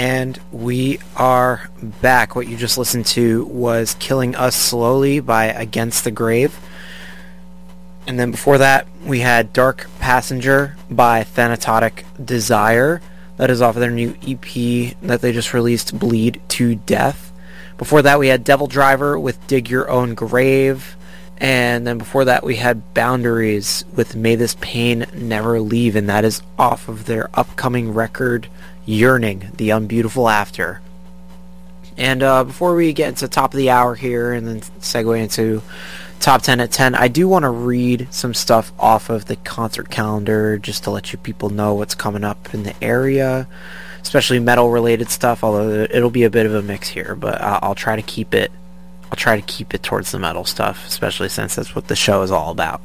And we are back. What you just listened to was Killing Us Slowly by Against the Grave. And then before that, we had Dark Passenger by Thanatotic Desire. That is off of their new EP that they just released, Bleed to Death. Before that, we had Devil Driver with Dig Your Own Grave. And then before that, we had Boundaries with May This Pain Never Leave. And that is off of their upcoming record, Yearning, The Unbeautiful After. And before we get into top of the hour here and then segue into top 10 at 10, I do want to read some stuff off of the concert calendar just to let you people know what's coming up in the area, especially metal related stuff, although it'll be a bit of a mix here, but I'll try to keep it towards the metal stuff, especially since that's what the show is all about.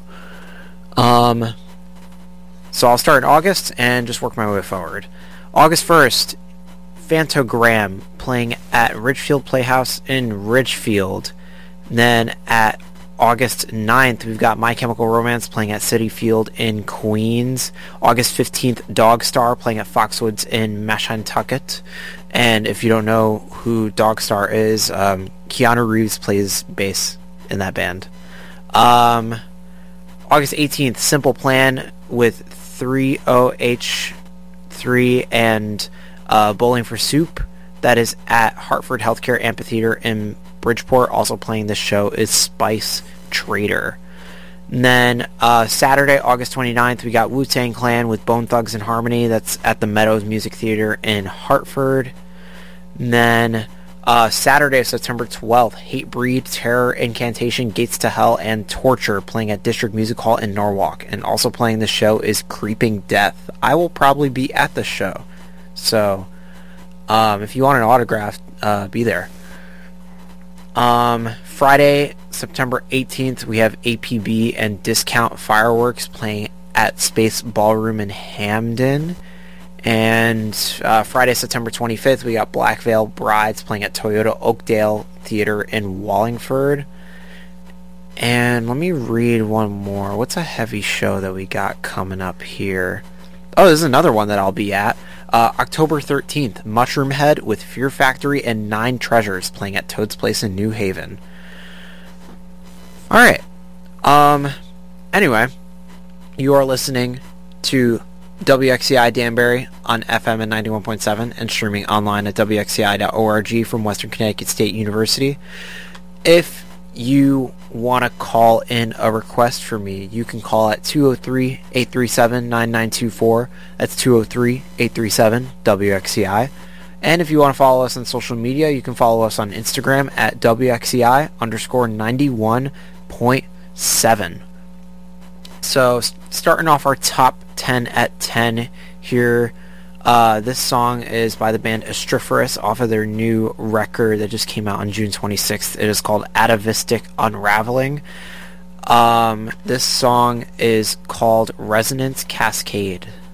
So I'll start in August and just work my way forward. August 1st, Phantogram playing at Ridgefield Playhouse in Ridgefield. Then at August 9th, we've got My Chemical Romance playing at Citi Field in Queens. August 15th, Dogstar playing at Foxwoods in Mashantucket. And if you don't know who Dogstar is, Keanu Reeves plays bass in that band. August 18th, Simple Plan with 30H3 and Bowling for Soup. That is at Hartford Healthcare Amphitheater in Bridgeport. Also playing this show is Spice Trader. And then Saturday, August 29th, we got Wu-Tang Clan with Bone Thugs and Harmony. That's at the Meadows Music Theater in Hartford. And then Saturday, September 12th, Hatebreed, Terror, Incantation, Gates to Hell, and Torture playing at District Music Hall in Norwalk. And also playing the show is Creeping Death. I will probably be at the show. So, if you want an autograph, be there. Friday, September 18th, we have APB and Discount Fireworks playing at Space Ballroom in Hamden. And Friday, September 25th, we got Black Veil Brides playing at Toyota Oakdale Theater in Wallingford. And let me read one more. What's a heavy show that we got coming up here? Oh, this is another one that I'll be at. October 13th, Mushroom Head with Fear Factory and Nine Treasures playing at Toad's Place in New Haven. Alright. Anyway, you are listening to WXCI Danbury on FM at 91.7 and streaming online at WXCI.org from Western Connecticut State University. If you want to call in a request for me, you can call at 203-837-9924. That's 203-837-WXCI. And if you want to follow us on social media, you can follow us on Instagram at WXCI_91.7. So, starting off our top 10 at 10 here. This song is by the band Astriferous off of their new record that just came out on June 26th. It is called Atavistic Unraveling. This song is called Resonance Cascade.